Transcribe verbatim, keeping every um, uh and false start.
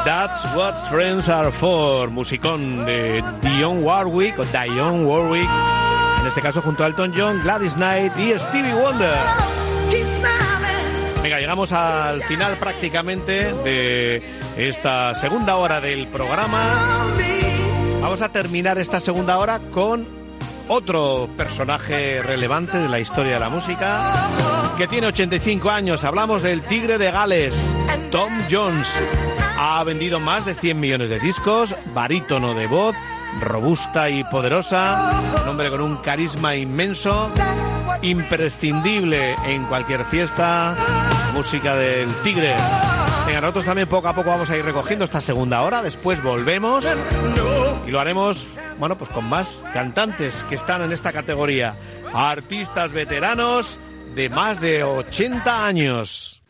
That's What Friends Are For, musicón de Dionne Warwick, o Dionne Warwick, en este caso junto a Elton John, Gladys Knight y Stevie Wonder. Venga, llegamos al final prácticamente de esta segunda hora del programa. Vamos a terminar esta segunda hora con otro personaje relevante de la historia de la música, que tiene ochenta y cinco años. Hablamos del Tigre de Gales, Tom Jones. Ha vendido más de cien millones de discos, barítono de voz, robusta y poderosa, un hombre con un carisma inmenso, imprescindible en cualquier fiesta, música del Tigre. Venga, nosotros también poco a poco vamos a ir recogiendo esta segunda hora, después volvemos y lo haremos, bueno, pues con más cantantes que están en esta categoría, artistas veteranos de más de ochenta años.